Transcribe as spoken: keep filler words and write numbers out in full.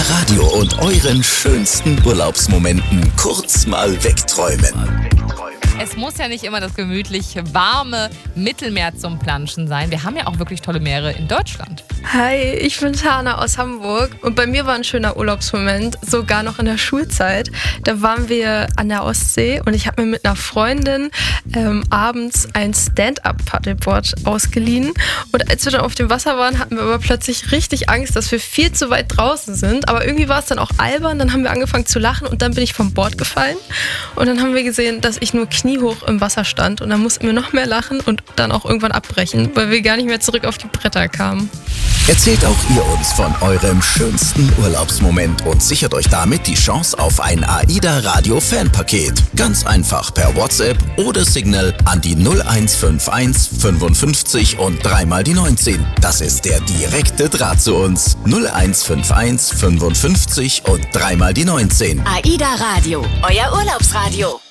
Radio und euren schönsten Urlaubsmomenten kurz mal wegträumen. Es muss ja nicht immer das gemütlich warme Mittelmeer zum Planschen sein. Wir haben ja auch wirklich tolle Meere in Deutschland. Hi, ich bin Tana aus Hamburg und bei mir war ein schöner Urlaubsmoment, sogar noch in der Schulzeit. Da waren wir an der Ostsee und ich habe mir mit einer Freundin ähm, abends ein Stand-Up-Paddleboard ausgeliehen. Und als wir dann auf dem Wasser waren, hatten wir aber plötzlich richtig Angst, dass wir viel zu weit draußen sind. Aber irgendwie war es dann auch albern, dann haben wir angefangen zu lachen und dann bin ich vom Board gefallen. Und dann haben wir gesehen, dass ich nur kniehoch im Wasser stand und dann mussten wir noch mehr lachen und dann auch irgendwann abbrechen, weil wir gar nicht mehr zurück auf die Bretter kamen. Erzählt auch ihr uns von eurem schönsten Urlaubsmoment und sichert euch damit die Chance auf ein AIDA Radio Fanpaket. Ganz einfach per WhatsApp oder Signal an die null eins fünf eins fünfundfünfzig und dreimal die neunzehn. Das ist der direkte Draht zu uns. null eins fünf eins fünfundfünfzig und dreimal die neunzehn. AIDA Radio, euer Urlaubsradio.